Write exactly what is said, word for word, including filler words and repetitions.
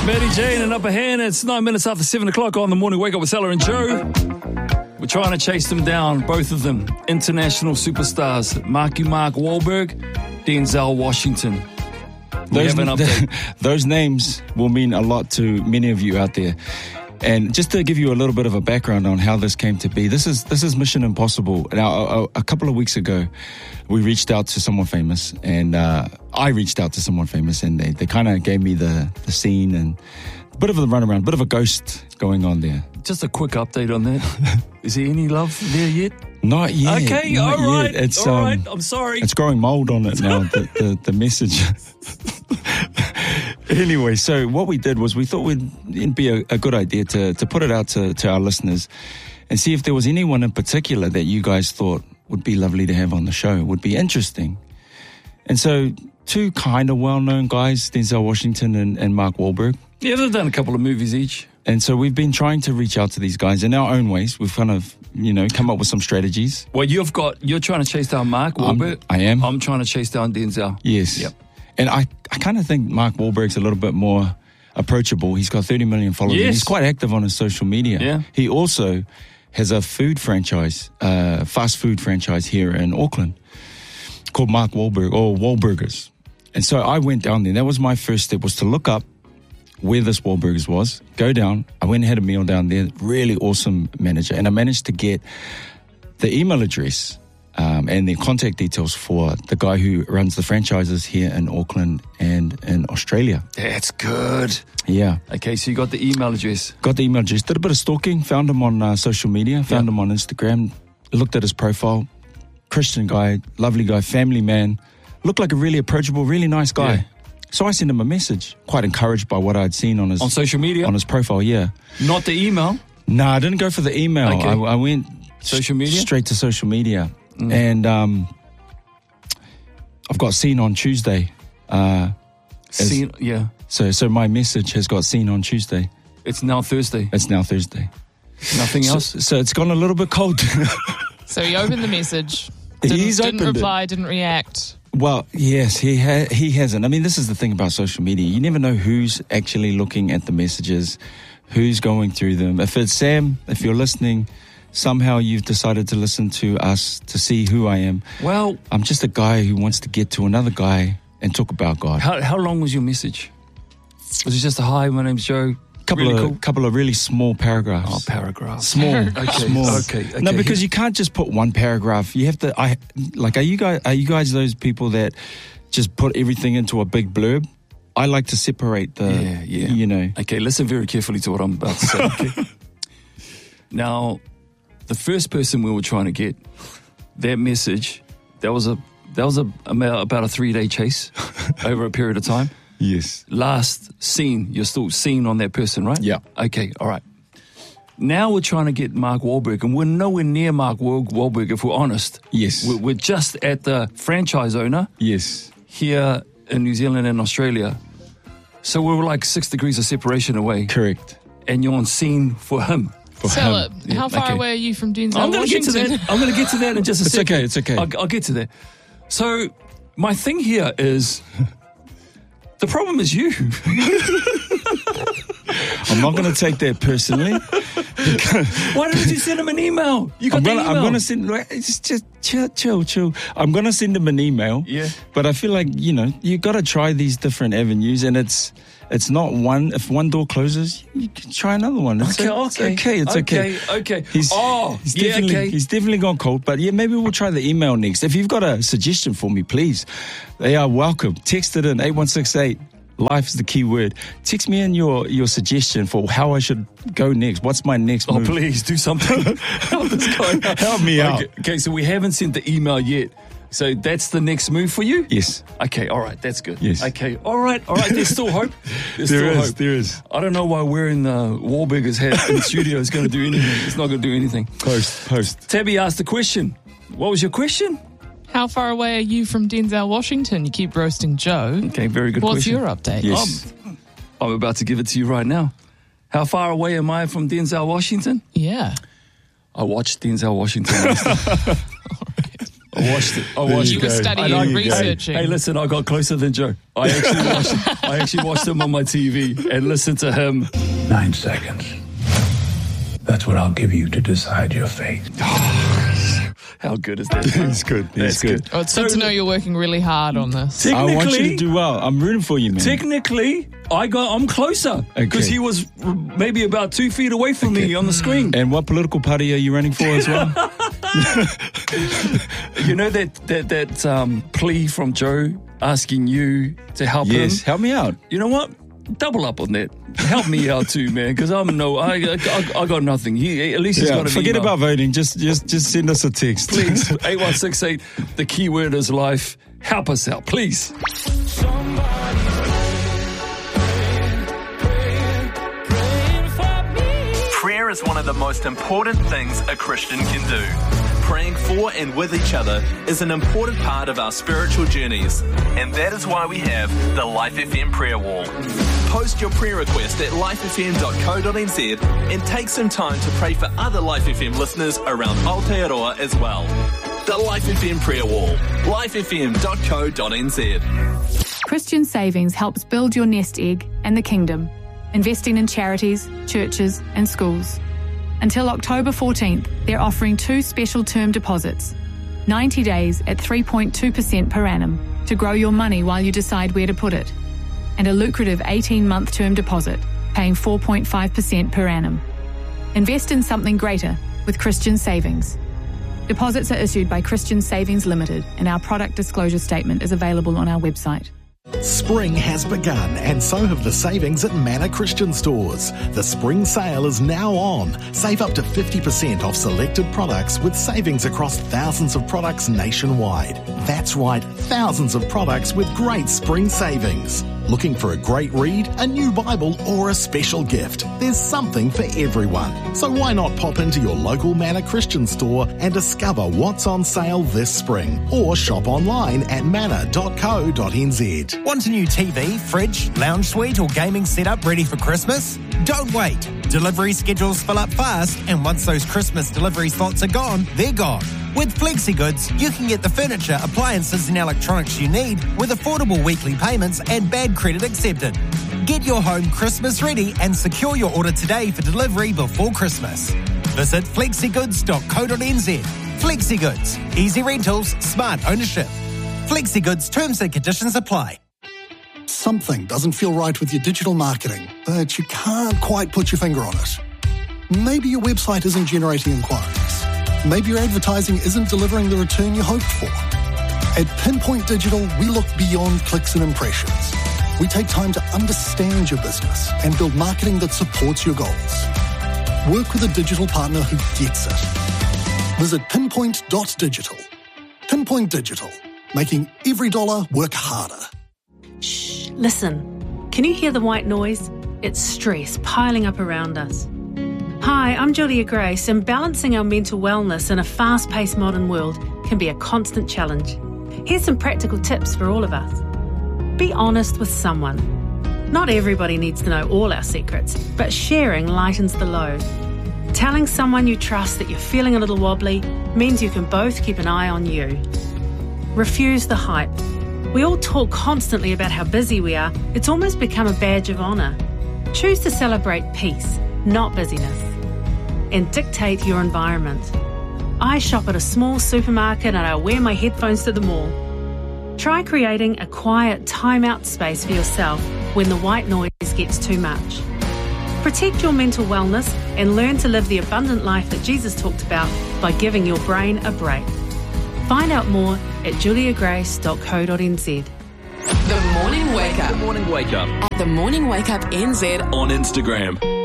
Betty Jane and Upper Hand. It's nine minutes after seven o'clock on the morning wake up with Ella and Joe. We're trying to chase them down, both of them. International superstars. Marky Mark Wahlberg, Denzel Washington. We Those, have an update. those names will mean a lot to many of you out there. And just to give you a little bit of a background on how this came to be, this is this is Mission Impossible. Now, a, a couple of weeks ago, we reached out to someone famous, and uh, I reached out to someone famous, and they, they kind of gave me the, the scene and a bit of a runaround, a bit of a ghost going on there. Just a quick update on that. Is there any love there yet? Not yet. Okay, not all right. Yet. It's, all um, right, I'm sorry. It's growing mold on it now, the, the, the message. Anyway, so what we did was we thought we'd, it'd be a, a good idea to, to put it out to, to our listeners and see if there was anyone in particular that you guys thought would be lovely to have on the show, would be interesting. And so two kind of well-known guys, Denzel Washington and, and Mark Wahlberg. Yeah, they've done a couple of movies each. And so we've been trying to reach out to these guys in our own ways. We've kind of, you know, come up with some strategies. Well, you've got, you're trying to chase down Mark Wahlberg. Um, I am. I'm trying to chase down Denzel. Yes. Yep. And I, I kind of think Mark Wahlberg's a little bit more approachable. He's got thirty million followers. Yes. And he's quite active on his social media. Yeah. He also has a food franchise, uh, fast food franchise here in Auckland called Mark Wahlberg, or Wahlburgers. And so I went down there. That was my first step, was to look up where this Wahlburgers was, go down. I went and had a meal down there. Really awesome manager. And I managed to get the email address Um, and the contact details for the guy who runs the franchises here in Auckland and in Australia. That's good. Yeah. Okay, so you got the email address. Got the email address. Did a bit of stalking. Found him on uh, social media. Found Yeah. him on Instagram. Looked at his profile. Christian guy. Lovely guy. Family man. Looked like a really approachable, really nice guy. Yeah. So I sent him a message. Quite encouraged by what I'd seen on his... On social media? On his profile, yeah. Not the email? Nah, I didn't go for the email. Okay. I, I went... Social media? Straight to social media. Mm. And um, I've got seen on Tuesday. Uh, as- Seen, yeah. so so my message has got seen on Tuesday. It's now Thursday. It's now Thursday. Nothing So, else? so it's gone a little bit cold. So he opened the message. Didn't, He's didn't opened it. reply, didn't react. Well, yes, he ha- he hasn't. I mean, this is the thing about social media. You never know who's actually looking at the messages, who's going through them. If it's Sam, if you're listening, somehow you've decided to listen to us to see who I am. Well, I'm just a guy who wants to get to another guy and talk about God. how how long was your message? Was it just a hi, my name's Joe? Couple really of cool? couple of really small paragraphs. Oh, paragraphs. Small, Okay, small. okay, okay. No, because you can't just put one paragraph. You have to. I like. Are you guys? Are you guys those people that just put everything into a big blurb? I like to separate the. Yeah, yeah. You know. Okay, listen very carefully to what I'm about to say. Okay? Now, the first person we were trying to get, that message, that was a that was a about a three day chase over a period of time. Yes. Last seen, you're still seen on that person, right? Yeah. Okay, all right. Now we're trying to get Mark Wahlberg, and we're nowhere near Mark Wahl- Wahlberg, if we're honest. Yes. We're, we're just at the franchise owner Yes. here in New Zealand and Australia. So we're like six degrees of separation away, Correct. and you're on scene for him. For So, him. uh, Yeah, how far okay. away are you from Denzel I'm going to get to Washington? that. I'm going to get to that in just a It's second. okay, it's okay. I'll, I'll get to that. So my thing here is the problem is you. I'm not going to take that personally. Why didn't you send him an email? You got I'm the gonna, email. I'm gonna send. like, It's just chill, chill, chill. I'm gonna send him an email. Yeah. But I feel like you know you got to try these different avenues, and it's it's not one. If one door closes, you can try another one. It's, Okay, o- it's okay, okay. It's okay. okay, okay. He's, Oh, he's yeah, definitely, okay. He's definitely gone cold. But yeah, maybe we'll try the email next. If you've got a suggestion for me, please, they are welcome. Text it in eight one six eight. Life is the key word. Text me in your, your suggestion for how I should go next. What's my next Oh, move? please do something. Help this guy out. Help me out. Okay, okay, so we haven't sent the email yet. So that's the next move for you? Yes. Okay, all right, that's good. Yes. Okay, all right, all right, there's still hope. There's There still is, hope. there is. I don't know why wearing the Wahlburgers hat in the studio is going to do anything. It's not going to do anything. Post, post. Tabby asked the question. What was your question? How far away are you from Denzel Washington? You keep roasting Joe. Okay, very good What's question. your update? Yes. Um, I'm about to give it to you right now. How far away am I from Denzel Washington? Yeah. I watched Denzel Washington last night. I watched it. I watched You it. were studying, And I- researching. Hey, hey, listen, I got closer than Joe. I actually watched, I actually watched him on my T V and listened to him. Nine seconds. That's what I'll give you to decide your fate. How good is that? He's good. He's That's good. good. Oh, it's good to know you're working really hard on this. I want you to Technically, do well. I'm rooting for you, man. technically, I got. I'm closer because Okay. he was maybe about two feet away from me on the screen. And what political party are you running for as well? You know that that that um, plea from Joe asking you to help Yes, him. help me out. You know what? Double up on that. Help me out too, man. Because I'm no, I, I, I got nothing. He at least he's Yeah, got an forget email. about voting. Just, just, just send us a text, Please, eight one six eight. The keyword is life. Help us out, please. Prayer is one of the most important things a Christian can do. Praying for and with each other is an important part of our spiritual journeys, and that is why we have the Life F M prayer wall. Post your prayer request at life f m dot co dot n z and take some time to pray for other Life F M listeners around Aotearoa as well. The Life F M prayer wall, life f m dot co dot n z. Christian Savings helps build your nest egg and the kingdom, investing in charities, churches and schools. Until October fourteenth, they're offering two special term deposits, ninety days at three point two percent per annum to grow your money while you decide where to put it, and a lucrative eighteen-month term deposit paying four point five percent per annum. Invest in something greater with Christian Savings. Deposits are issued by Christian Savings Limited, and our product disclosure statement is available on our website. Spring has begun, and so have the savings at Manor Christian Stores. The spring sale is now on. Save up to fifty percent off selected products with savings across thousands of products nationwide. That's right, thousands of products with great spring savings. Looking for a great read, a new Bible, or a special gift? There's something for everyone. So why not pop into your local Manor Christian store and discover what's on sale this spring, or shop online at manor dot co dot n z. Want a new T V, fridge, lounge suite or gaming setup ready for Christmas? Don't wait. Delivery schedules fill up fast, and once those Christmas delivery slots are gone, they're gone. With FlexiGoods, you can get the furniture, appliances and electronics you need with affordable weekly payments and bad credit accepted. Get your home Christmas ready and secure your order today for delivery before Christmas. Visit flexigoods dot co dot n z. FlexiGoods. Easy rentals, smart ownership. FlexiGoods terms and conditions apply. Something doesn't feel right with your digital marketing, but you can't quite put your finger on it. Maybe your website isn't generating inquiries. Maybe your advertising isn't delivering the return you hoped for. At Pinpoint Digital, we look beyond clicks and impressions. We take time to understand your business and build marketing that supports your goals. Work with a digital partner who gets it. Visit pinpoint dot digital. Pinpoint Digital, making every dollar work harder. Shh, listen. Can you hear the white noise? It's stress piling up around us. Hi, I'm Julia Grace, and balancing our mental wellness in a fast-paced modern world can be a constant challenge. Here's some practical tips for all of us. Be honest with someone. Not everybody needs to know all our secrets, but sharing lightens the load. Telling someone you trust that you're feeling a little wobbly means you can both keep an eye on you. Refuse the hype. We all talk constantly about how busy we are. It's almost become a badge of honour. Choose to celebrate peace, not busyness. And dictate your environment. I shop at a small supermarket and I wear my headphones to the mall. Try creating a quiet time-out space for yourself when the white noise gets too much. Protect your mental wellness and learn to live the abundant life that Jesus talked about by giving your brain a break. Find out more at julia grace dot co dot n z. The Morning Wake Up. The Morning Wake Up At The Morning Wake Up N Z on Instagram.